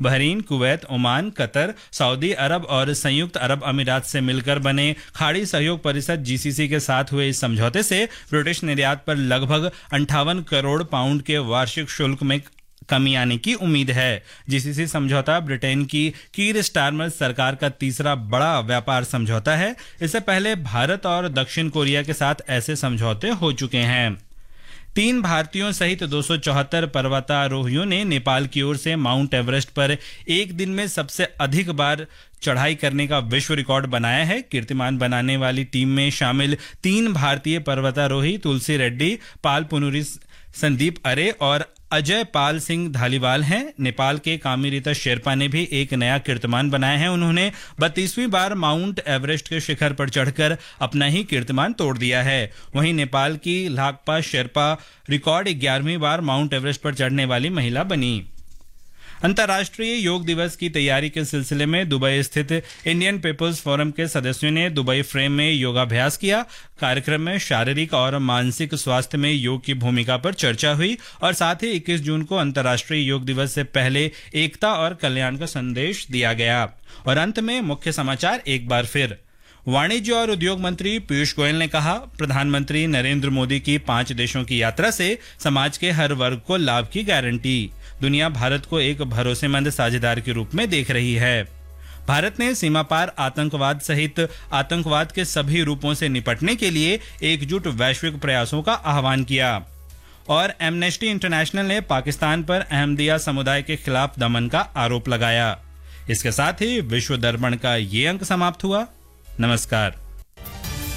Bahrain, Kuwait, Oman, Qatar, Saudi अरब और संयुक्त अरब अमीरात से मिलकर बने खाड़ी सहयोग परिषद जीसीसी के साथ हुए इस समझौते से ब्रिटिश निर्यात पर लगभग 58 करोड़ पाउंड के वार्षिक शुल्क में कमी आने की उम्मीद है। जीसीसी समझौता ब्रिटेन की कीर स्टारमर सरकार का तीसरा बड़ा व्यापार समझौता है। इससे पहले भारत और दक्षिण कोरिया के साथ ऐसे समझौते हो चुके हैं। 3 भारतीयों सहित 274 पर्वतारोहियों ने नेपाल की ओर से माउंट एवरेस्ट पर एक दिन में सबसे अधिक बार चढ़ाई करने का विश्व रिकॉर्ड बनाया है। कीर्तिमान बनाने वाली टीम में शामिल 3 भारतीय पर्वतारोही तुलसी रेड्डी, पाल पुनुरी, संदीप अरे और अजय पाल सिंह धालीवाल हैं। नेपाल के कामिरीता शेरपा ने भी एक नया कीर्तिमान बनाया है। उन्होंने 32वीं बार माउंट एवरेस्ट के शिखर पर चढ़कर अपना ही कीर्तिमान तोड़ दिया है। वहीं नेपाल की लाकपा शेरपा रिकॉर्ड 11वीं बार माउंट एवरेस्ट पर चढ़ने वाली महिला बनी। अंतर्राष्ट्रीय योग दिवस की तैयारी के सिलसिले में दुबई स्थित इंडियन पीपल्स फोरम के सदस्यों ने दुबई फ्रेम में योगाभ्यास किया। कार्यक्रम में शारीरिक और मानसिक स्वास्थ्य में योग की भूमिका पर चर्चा हुई और साथ ही 21 जून को अंतर्राष्ट्रीय योग दिवस से पहले एकता और कल्याण का संदेश दिया गया। और अंत में मुख्य समाचार एक बार फिर। वाणिज्य और उद्योग मंत्री पीयूष गोयल ने कहा, प्रधानमंत्री नरेंद्र मोदी की 5 देशों की यात्रा से समाज के हर वर्ग को लाभ की गारंटी। दुनिया भारत को एक भरोसेमंद साझेदार के रूप में देख रही है। भारत ने सीमा पार आतंकवाद सहित आतंकवाद के सभी रूपों से निपटने के लिए एकजुट वैश्विक प्रयासों का आह्वान किया। और एमनेस्टी इंटरनेशनल ने पाकिस्तान पर अहमदिया समुदाय के खिलाफ दमन का आरोप लगाया। इसके साथ ही विश्व दर्पण का ये अंक समाप्त हुआ। नमस्कार।